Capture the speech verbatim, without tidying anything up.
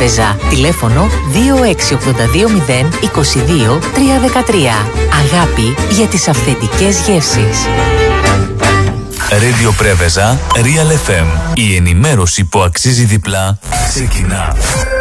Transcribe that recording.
Πρέβεζα. Τηλέφωνο δύο έξι οκτώ δύο μηδέν είκοσι δύο τριακόσια δεκατρία. Αγάπη για τις αυθεντικές γεύσεις. Radio Πρέβεζα, Real εφ εμ. Η ενημέρωση που αξίζει διπλά ξεκινά.